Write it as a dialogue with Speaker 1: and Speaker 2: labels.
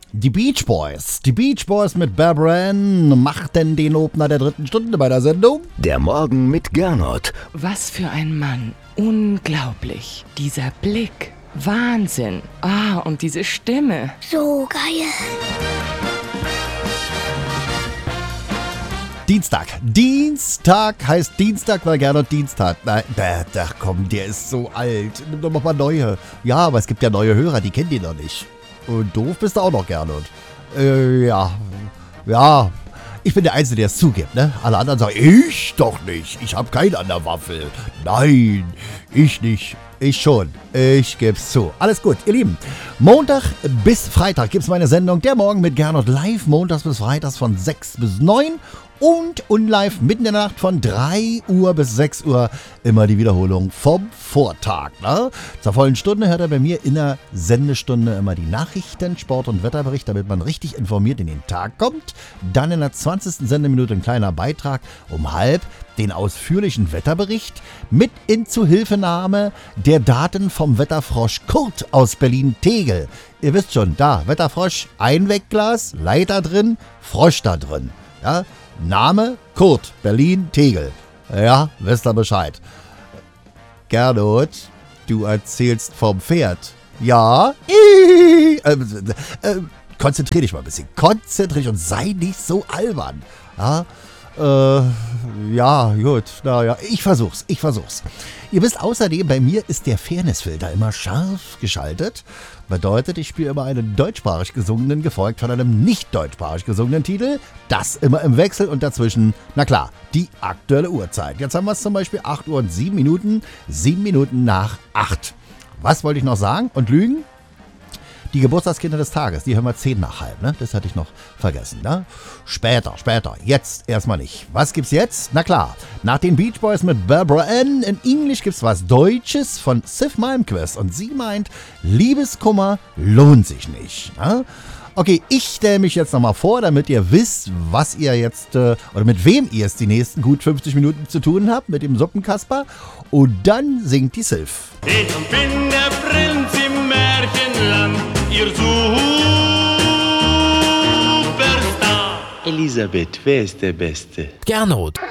Speaker 1: Die Beach Boys. Die Beach Boys mit Barbara Ann machten den Opener der 3. Stunde bei der Sendung.
Speaker 2: Der Morgen mit Gernot.
Speaker 3: Was für ein Mann. Unglaublich. Dieser Blick. Wahnsinn. Und diese Stimme.
Speaker 4: So geil.
Speaker 1: Dienstag heißt Dienstag, weil Gernot Dienst hat. Nein, komm, der ist so alt. Nimm doch mal neue. Ja, aber es gibt ja neue Hörer, die kennen die noch nicht. Und doof bist du auch noch, Gernot. Ja. Ich bin der Einzige, der es zugibt, ne? Alle anderen sagen, ich doch nicht. Ich habe keine an der Waffel. Nein, ich nicht. Ich schon. Ich geb's zu. Alles gut, ihr Lieben. Montag bis Freitag gibt's meine Sendung Der Morgen mit Gernot live. Montags bis Freitags von 6 bis 9. Und unlive mitten in der Nacht von 3 Uhr bis 6 Uhr immer die Wiederholung vom Vortag. Ne? Zur vollen Stunde hört er bei mir in der Sendestunde immer die Nachrichten, Sport- und Wetterbericht, damit man richtig informiert in den Tag kommt. Dann in der 20. Sendeminute ein kleiner Beitrag um halb, den ausführlichen Wetterbericht mit Inzuhilfenahme der Daten vom Wetterfrosch Kurt aus Berlin-Tegel. Ihr wisst schon, da, Wetterfrosch, Einwegglas, Leiter drin, Frosch da drin. Ja, Name Kurt, Berlin-Tegel. Ja, wisst ihr Bescheid. Gernot, du erzählst vom Pferd. Ja, konzentrier dich mal ein bisschen. Konzentrier dich und sei nicht so albern. Ja, gut, naja, ich versuch's. Ihr wisst außerdem, bei mir ist der Fairnessfilter immer scharf geschaltet. Bedeutet, ich spiele immer einen deutschsprachig gesungenen, gefolgt von einem nicht deutschsprachig gesungenen Titel. Das immer im Wechsel und dazwischen, na klar, die aktuelle Uhrzeit. Jetzt haben wir es zum Beispiel 8 Uhr und 7 Minuten, 7 Minuten nach 8. Was wollte ich noch sagen und lügen? Die Geburtstagskinder des Tages, die hören wir 10 nach halb, ne? Das hatte ich noch vergessen, ne? Später. Jetzt erstmal nicht. Was gibt's jetzt? Na klar, nach den Beach Boys mit Barbara Ann in Englisch gibt's was Deutsches von Sif Malmquist. Und sie meint, Liebeskummer lohnt sich nicht, ne? Okay, ich stelle mich jetzt nochmal vor, damit ihr wisst, was ihr jetzt, oder mit wem ihr es die nächsten gut 50 Minuten zu tun habt, mit dem Suppenkasper. Und dann singt die Sif.
Speaker 5: Ich bin der Prinz im Märchenland, ihr Superstar.
Speaker 2: Elisabeth, wer ist der Beste?
Speaker 6: Gernot.